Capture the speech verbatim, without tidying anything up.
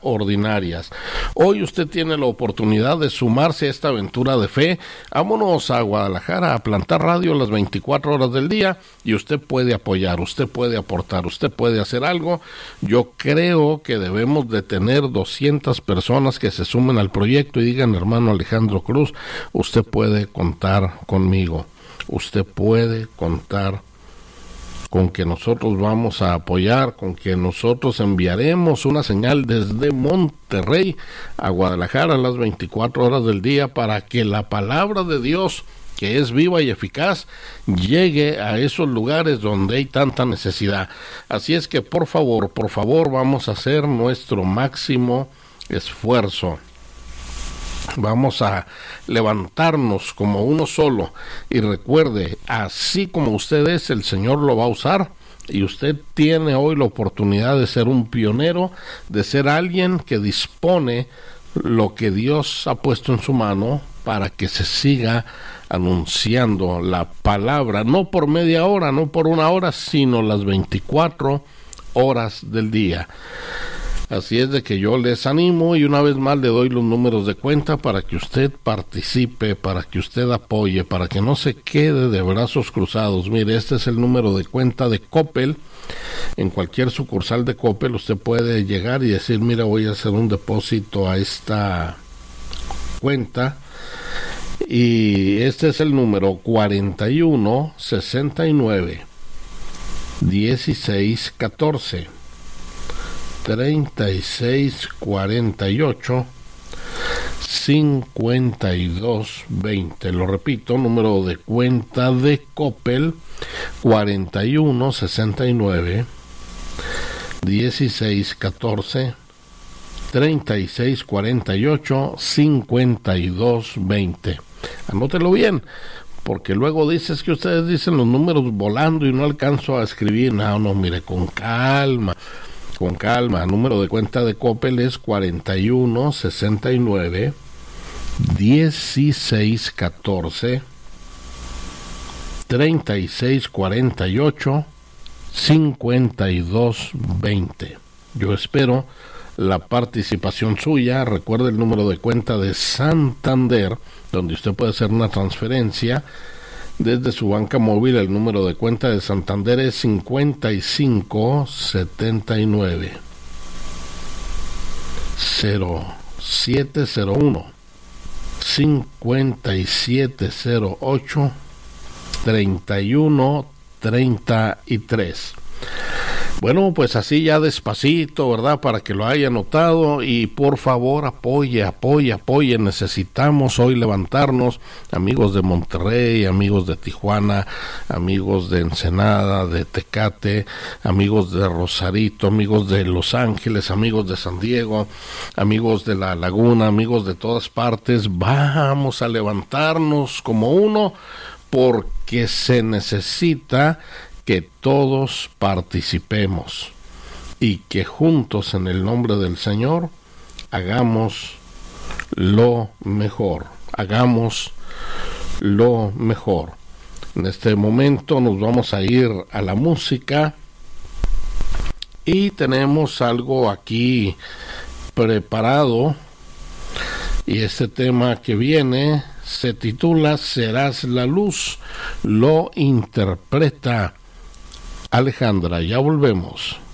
ordinarias. Hoy usted tiene la oportunidad de sumarse a esta aventura de fe. Vámonos a Guadalajara a plantar radio las veinticuatro horas del día y usted puede apoyar, usted puede aportar, usted puede hacer algo. Yo creo que debemos de tener doscientas personas que se sumen al proyecto y digan: hermano Alejandro Cruz, usted puede contar conmigo, usted puede contar con que nosotros vamos a apoyar, con que nosotros enviaremos una señal desde Monterrey a Guadalajara a las veinticuatro horas del día para que la palabra de Dios, que es viva y eficaz, llegue a esos lugares donde hay tanta necesidad. Así es que por favor, por favor, vamos a hacer nuestro máximo esfuerzo. Vamos a levantarnos como uno solo y recuerde, así como usted es, el Señor lo va a usar y usted tiene hoy la oportunidad de ser un pionero, de ser alguien que dispone lo que Dios ha puesto en su mano para que se siga anunciando la palabra, no por media hora, no por una hora, sino las veinticuatro horas del día. Así es de que yo les animo y una vez más le doy los números de cuenta para que usted participe, para que usted apoye, para que no se quede de brazos cruzados. Mire, este es el número de cuenta de Coppel. En cualquier sucursal de Coppel usted puede llegar y decir: mira, voy a hacer un depósito a esta cuenta. Y este es el número cuarenta y uno, sesenta y nueve, dieciséis, catorce. treinta y seis, cuarenta y ocho, cincuenta y dos, veinte. Lo repito, número de cuenta de Coppel, cuarenta y uno, sesenta y nueve, dieciséis, catorce, treinta y seis, cuarenta y ocho, cincuenta y dos, veinte. Anótelo bien, porque luego dices que ustedes dicen los números volando y no alcanzo a escribir. No, no, mire, con calma. Con calma, el número de cuenta de Coppel es cuarenta y uno, sesenta y nueve, dieciséis, catorce, treinta y seis, cuarenta y ocho, cincuenta y dos, veinte. Yo espero la participación suya. Recuerde el número de cuenta de Santander, donde usted puede hacer una transferencia desde su banca móvil. El número de cuenta de Santander es cincuenta y cinco, setenta y nueve, cero siete cero uno, cincuenta y siete cero ocho, treinta y uno, treinta y tres. Bueno, pues así ya despacito, ¿verdad? Para que lo haya notado y por favor apoye, apoye, apoye. Necesitamos hoy levantarnos, amigos de Monterrey, amigos de Tijuana, amigos de Ensenada, de Tecate, amigos de Rosarito, amigos de Los Ángeles, amigos de San Diego, amigos de La Laguna, amigos de todas partes. Vamos a levantarnos como uno porque se necesita que todos participemos y que juntos en el nombre del Señor hagamos lo mejor, hagamos lo mejor. En este momento nos vamos a ir a la música y tenemos algo aquí preparado y este tema que viene se titula Serás la luz, lo interpreta Alejandra. Ya volvemos.